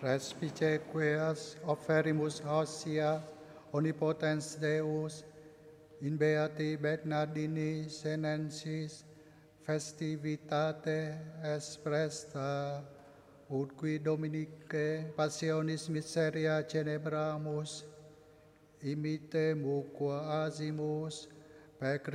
Respice queas offerimus ossia omnipotens Deus in beati Bernardini senensis festivitate expresta ut qui Dominicae passionis miseria celebramus imite muqua asimus per